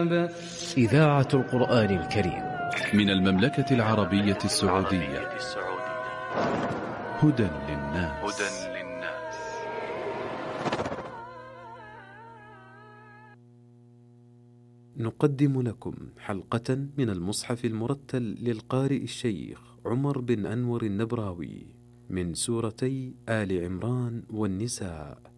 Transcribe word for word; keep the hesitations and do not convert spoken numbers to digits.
الكتاب. إذاعة القرآن الكريم من المملكة العربية السعودية. هدى للناس. نقدم لكم حلقة من المصحف المرتل للقارئ الشيخ عمر بن أنور النبراوي من سورتي آل عمران والنساء.